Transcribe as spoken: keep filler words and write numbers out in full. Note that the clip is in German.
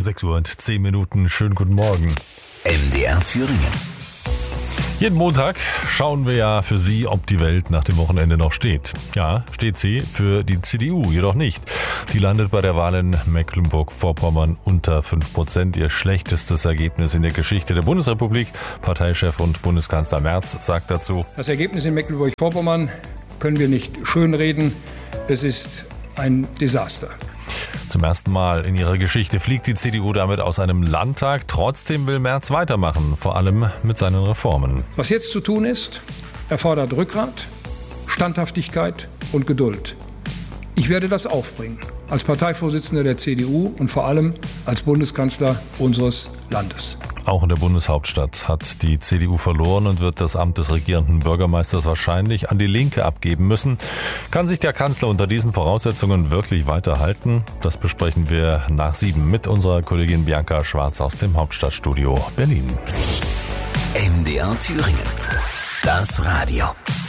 sechs Uhr und zehn Minuten. Schönen guten Morgen. M D R Thüringen. Jeden Montag schauen wir ja für Sie, ob die Welt nach dem Wochenende noch steht. Ja, steht sie, für die C D U jedoch nicht. Die landet bei der Wahl in Mecklenburg-Vorpommern unter fünf Prozent. Ihr schlechtestes Ergebnis in der Geschichte der Bundesrepublik. Parteichef und Bundeskanzler Merz sagt dazu: Das Ergebnis in Mecklenburg-Vorpommern können wir nicht schönreden. Es ist ein Desaster. Zum ersten Mal in ihrer Geschichte fliegt die C D U damit aus einem Landtag. Trotzdem will Merz weitermachen, vor allem mit seinen Reformen. Was jetzt zu tun ist, erfordert Rückgrat, Standhaftigkeit und Geduld. Ich werde das aufbringen, als Parteivorsitzender der C D U und vor allem als Bundeskanzler unseres Landes. Auch in der Bundeshauptstadt hat die C D U verloren und wird das Amt des regierenden Bürgermeisters wahrscheinlich an die Linke abgeben müssen. Kann sich der Kanzler unter diesen Voraussetzungen wirklich weiterhalten? Das besprechen wir nach sieben mit unserer Kollegin Bianca Schwarz aus dem Hauptstadtstudio Berlin. M D R Thüringen. Das Radio.